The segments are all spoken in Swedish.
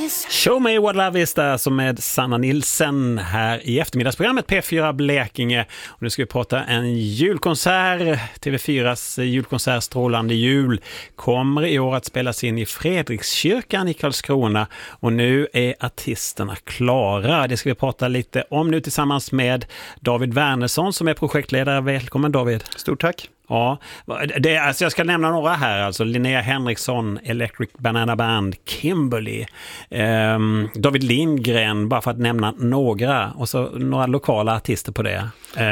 Show Me What Love Is där, som med Sanna Nilsen här i eftermiddagsprogrammet P4 Blekinge. Och nu ska vi prata en julkonsert. TV4s julkonsert Strålande jul kommer i år att spelas in i Fredrikskyrkan i Karlskrona. Och nu är artisterna klara. Det ska vi prata lite om nu tillsammans med David Wernersson som är projektledare. Välkommen David. Stort tack. Ja, alltså jag ska nämna några här, alltså Linnea Henriksson, Electric Banana Band, Kimberly, David Lindgren, bara för att nämna några, och så några lokala artister på det.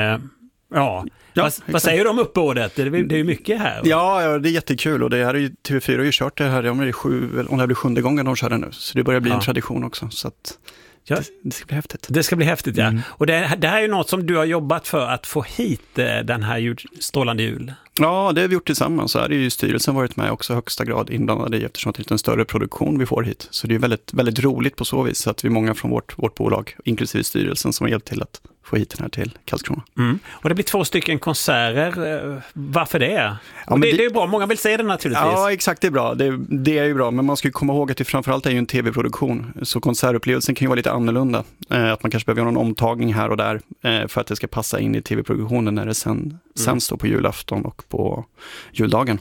Vad säger du om uppbådet? Det är ju mycket här. Ja, det är jättekul, och det här är ju, TV4 har ju kört det här, om det blir 7:e gången de kör det nu, så det börjar bli en tradition också, så att ja, det ska bli häftigt. Det ska bli häftigt, ja. Och det här är ju något som du har jobbat för att få hit den här Strålande jul. Ja, det har vi gjort tillsammans. Så är det ju styrelsen varit med också i högsta grad inblandad i, eftersom det är en större produktion vi får hit. Så det är väldigt, väldigt roligt på så vis att vi är många från vårt bolag, inklusive styrelsen, som har hjälpt till att få hit den här till Karlskrona. Och det blir 2 stycken konserter. Varför det? Ja, det är ju bra, många vill se det naturligtvis. Ja, exakt, det är bra. Det är ju bra, men man ska ju komma ihåg att det framförallt är ju en tv-produktion. Så konsertupplevelsen kan ju vara lite annorlunda. Att man kanske behöver göra någon omtagning här och där för att det ska passa in i tv-produktionen när det sen står på julafton och på juldagen.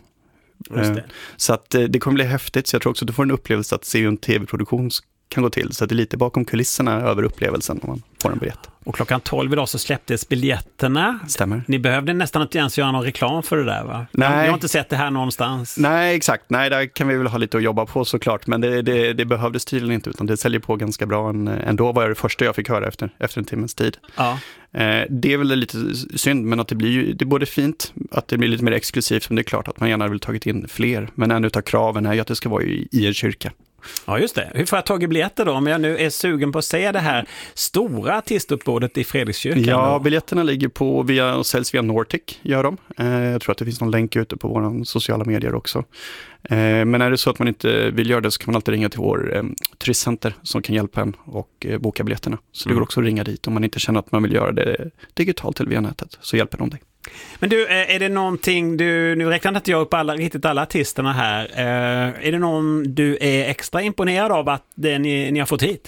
Så att det kommer bli häftigt, så jag tror också att du får en upplevelse att se hur en tv-produktion kan gå till, så att det är lite bakom kulisserna över upplevelsen om man får en biljett. Och klockan 12 idag så släpptes biljetterna. Stämmer. Ni behövde nästan inte ens göra någon reklam för det där, va? Nej. Jag har inte sett det här någonstans. Nej, exakt. Nej, där kan vi väl ha lite att jobba på såklart, men det behövdes tydligen inte, utan det säljer på ganska bra ändå, var det första jag fick höra efter en timmes tid. Ja. Det är väl lite synd, men att det är både fint att det blir lite mer exklusivt, men det är klart att man gärna vill tagit in fler, men en utav kraven är ju att det ska vara i en kyrka. Ja, just det. Hur får jag tag i biljetter då, om jag nu är sugen på att se det här stora artistuppbådet i Fredrikskyrkan? Ja, biljetterna ligger på och säljs via Nortic, gör de. Jag tror att det finns någon länk ute på våra sociala medier också. Men är det så att man inte vill göra det, så kan man alltid ringa till vår turistcenter som kan hjälpa en och boka biljetterna. Så det går också att ringa dit om man inte känner att man vill göra det digitalt eller via nätet, så hjälper de dig. Men du, är det någonting nu räknar inte jag upp riktigt alla artisterna här. Är det någon du är extra imponerad av att ni har fått hit?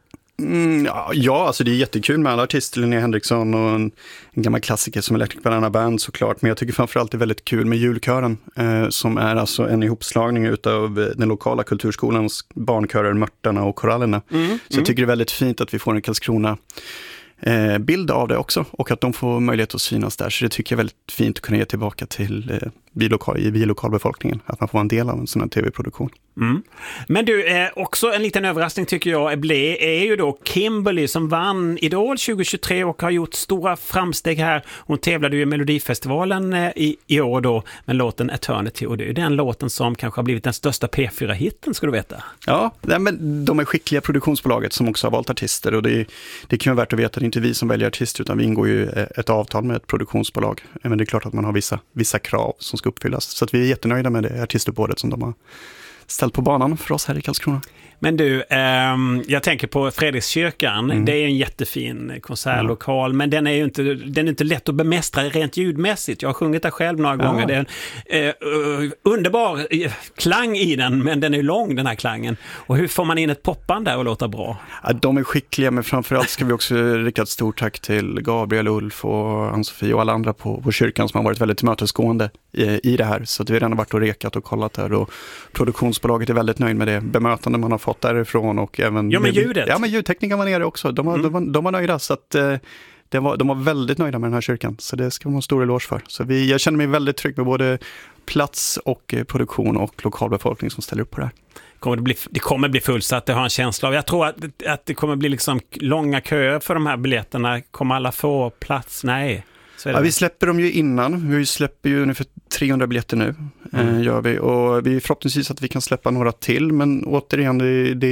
Ja, alltså det är jättekul med alla artister, Linnea Henriksson och en gammal klassiker som Electric Banana Band såklart, men jag tycker framförallt det är väldigt kul med julkören som är alltså en ihopslagning utav den lokala kulturskolans barnkörer Mörtarna och Korallerna. Så jag tycker det är väldigt fint att vi får en Karlskrona bild av det också, och att de får möjlighet att synas där, så det tycker jag är väldigt fint att kunna ge tillbaka till vi lokalbefolkningen, att man får vara en del av en sån här tv-produktion. Men du, också en liten överraskning tycker jag är ju då Kimberly som vann Idol 2023 och har gjort stora framsteg här. Hon tävlade ju i Melodifestivalen i år då med låten Eternity, och det är den låten som kanske har blivit den största P4-hitten, ska du veta. Ja, men de är skickliga produktionsbolaget som också har valt artister, och det kan vara värt att veta att det inte är vi som väljer artister, utan vi ingår ju ett avtal med ett produktionsbolag. Men det är klart att man har vissa krav som ska uppfyllas. Så att vi är jättenöjda med det artistuppbådet som de har ställt på banan för oss här i Karlskrona. Men du, jag tänker på Fredrikskyrkan. Det är en jättefin konsertlokal, men den är inte lätt att bemästra rent ljudmässigt. Jag har sjungit där själv några gånger. Det är en underbar klang i den, men den är lång, den här klangen. Och hur får man in ett popband där och låta bra? Ja, de är skickliga, men framförallt ska vi också rikta ett stort tack till Gabriel, Ulf och Ann-Sofie och alla andra på kyrkan som har varit väldigt tillmötesgående i det här. Så att vi har redan varit och rekat och kollat där, och produktionsbolaget är väldigt nöjd med det bemötande man har fått därifrån, och även ljudet. Ja, men ljudtekniken var nere också. De var nöjda, så att de var väldigt nöjda med den här kyrkan, så det ska man ha en stor eloge för. Så jag känner mig väldigt trygg med både plats och produktion och lokalbefolkning som ställer upp på det här. Det kommer bli fullsatt, det har en känsla av. Jag tror att det kommer bli liksom långa köer för de här biljetterna. Kommer alla få plats? Nej. Ja, vi släpper dem ju innan. Vi släpper ju ungefär 300 biljetter nu. Gör vi. Och vi förhoppningsvis att vi kan släppa några till. Men återigen, det